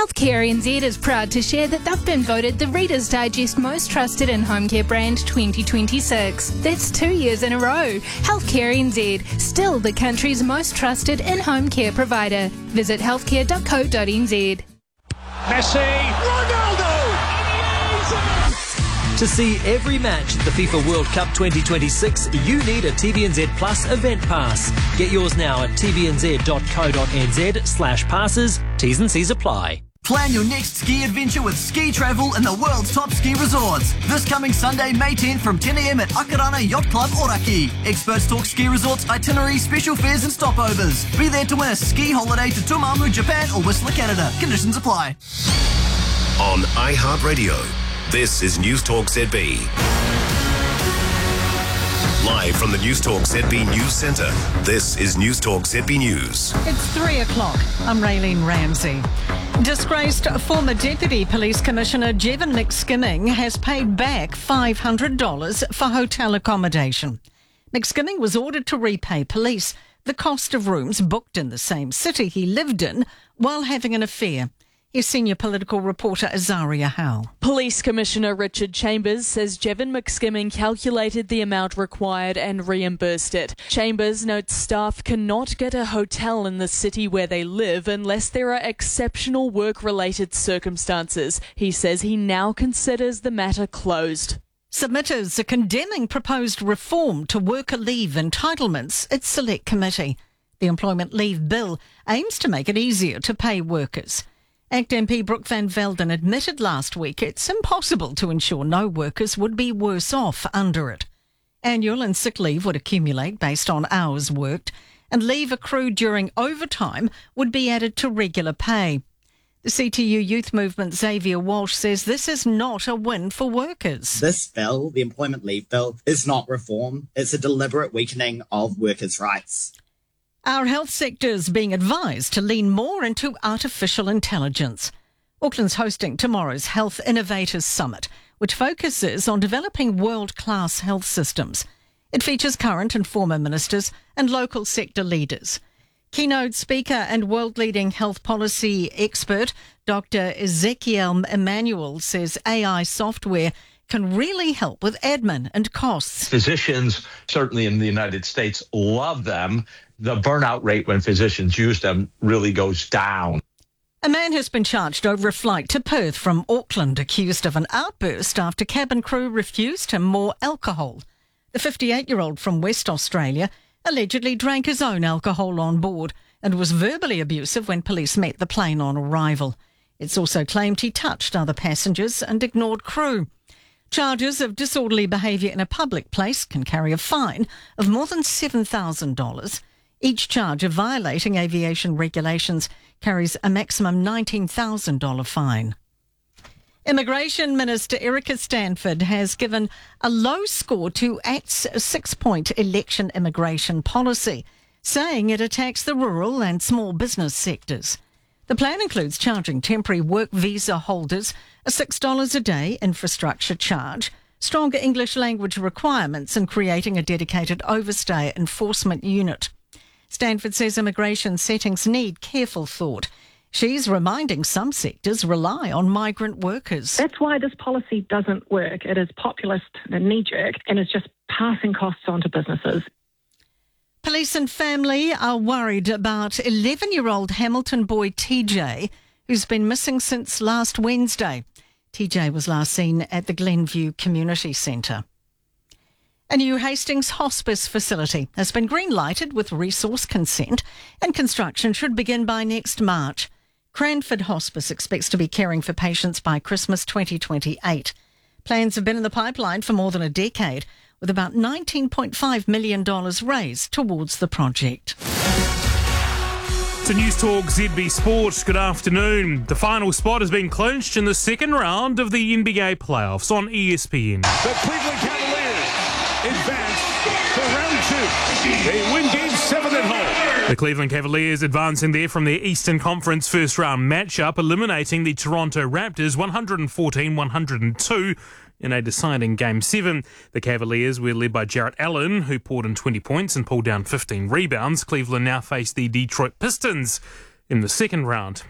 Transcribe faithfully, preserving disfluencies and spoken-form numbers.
Healthcare N Z is proud to share that they've been voted the Reader's Digest Most Trusted In-Home Care Brand twenty twenty-six. That's two years in a row. Healthcare N Z, still the country's most trusted in-home care provider. Visit healthcare dot co dot n z. Messi, Ronaldo! To see every match at the FIFA World Cup twenty twenty-six, you need a T V N Z Plus event pass. Get yours now at t v n z dot co dot n z slash passes. T's and C's apply. Plan your next ski adventure with Ski Travel in the world's top ski resorts. This coming Sunday, May tenth from ten a m at Akarana Yacht Club, Oraki. Experts talk ski resorts, itineraries, special fares and stopovers. Be there to win a ski holiday to Tumamu, Japan or Whistler, Canada. Conditions apply. On iHeartRadio, this is News Talk Z B. Live from the News Talk Z B News Centre, this is News Talk Z B News. It's three o'clock. I'm Raylene Ramsey. Disgraced former Deputy Police Commissioner Jevon McSkimming has paid back five hundred dollars for hotel accommodation. McSkimming was ordered to repay police the cost of rooms booked in the same city he lived in while having an affair. Here's senior political reporter Azaria Howe. Police Commissioner Richard Chambers says Jevon McSkimming calculated the amount required and reimbursed it. Chambers notes staff cannot get a hotel in the city where they live unless there are exceptional work-related circumstances. He says he now considers the matter closed. Submitters are condemning proposed reform to worker leave entitlements at Select Committee. The Employment Leave Bill aims to make it easier to pay workers. ACT M P Brooke Van Velden admitted last week it's impossible to ensure no workers would be worse off under it. Annual and sick leave would accumulate based on hours worked, and leave accrued during overtime would be added to regular pay. The C T U Youth Movement Xavier Walsh says this is not a win for workers. This bill, the Employment Leave Bill, is not reform. It's a deliberate weakening of workers' rights. Our health sector is being advised to lean more into artificial intelligence. Auckland's hosting tomorrow's Health Innovators Summit, which focuses on developing world-class health systems. It features current and former ministers and local sector leaders. Keynote speaker and world-leading health policy expert Doctor Ezekiel Emmanuel says A I software can really help with admin and costs. Physicians, certainly in the United States, love them. The burnout rate when physicians use them really goes down. A man has been charged over a flight to Perth from Auckland, accused of an outburst after cabin crew refused him more alcohol. The fifty-eight-year-old from West Australia allegedly drank his own alcohol on board and was verbally abusive when police met the plane on arrival. It's also claimed he touched other passengers and ignored crew. Charges of disorderly behaviour in a public place can carry a fine of more than seven thousand dollars. Each charge of violating aviation regulations carries a maximum nineteen thousand dollars fine. Immigration Minister Erica Stanford has given a low score to ACT's six-point election immigration policy, saying it attacks the rural and small business sectors. The plan includes charging temporary work visa holders a six dollars a day infrastructure charge, stronger English language requirements and creating a dedicated overstay enforcement unit. Stanford says immigration settings need careful thought. She's reminding some sectors rely on migrant workers. That's why this policy doesn't work. It is populist and knee-jerk and is just passing costs on to businesses. Police and family are worried about eleven-year-old Hamilton boy T J, who's been missing since last Wednesday. T J was last seen at the Glenview Community Centre. A new Hastings hospice facility has been green-lighted with resource consent and construction should begin by next March. Cranford Hospice expects to be caring for patients by Christmas twenty twenty-eight. Plans have been in the pipeline for more than a decade, with about nineteen point five million dollars raised towards the project. To News Talk Z B Sports, good afternoon. The final spot has been clinched in the second round of the N B A playoffs on E S P N. The Cleveland Cavaliers advance to round two. They win game seven at home. The Cleveland Cavaliers advancing there from their Eastern Conference first round matchup, eliminating the Toronto Raptors one fourteen one oh two in a deciding Game seven. The Cavaliers were led by Jarrett Allen, who poured in twenty points and pulled down fifteen rebounds. Cleveland now face the Detroit Pistons in the second round.